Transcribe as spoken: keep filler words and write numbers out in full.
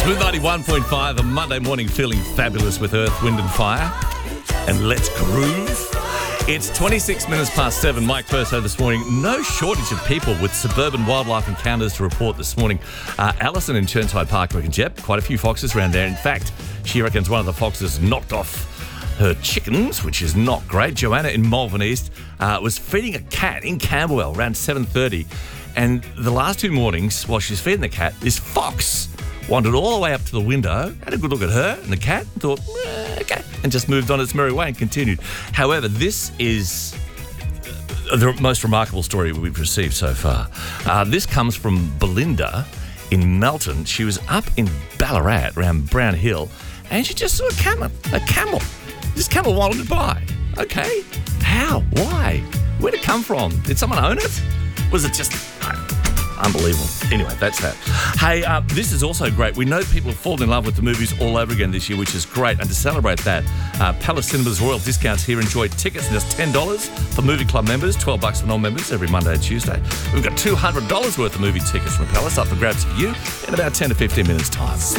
Blue ninety-one point five, a Monday morning feeling fabulous with Earth, Wind and Fire. And let's groove. It's twenty-six minutes past seven. Mike Perso this morning. No shortage of people with suburban wildlife encounters to report this morning. Uh, Alison in Churnside Park reckons, yep, quite a few foxes around there. In fact, she reckons one of the foxes knocked off her chickens, which is not great. Joanna in Malvern East uh, was feeding a cat in Camberwell around seven thirty. And the last two mornings, while she was feeding the cat, this fox wandered all the way up to the window, had a good look at her and the cat, and thought, eh, okay, and just moved on its merry way and continued. However, this is the most remarkable story we've received so far. Uh, this comes from Belinda in Melton. She was up in Ballarat around Brown Hill, and she just saw a camel. A camel. This camel wandered by. Okay, how? Why? Where'd it come from? Did someone own it? Was it just... unbelievable. Anyway, that's that. Hey, uh, this is also great. We know people have fallen in love with the movies all over again this year, which is great. And to celebrate that, uh, Palace Cinemas Royal Discounts here. Enjoy tickets for just ten dollars for Movie Club members, twelve bucks for non-members every Monday and Tuesday. We've got two hundred dollars worth of movie tickets from Palace up for grabs for you in about ten to fifteen minutes' time.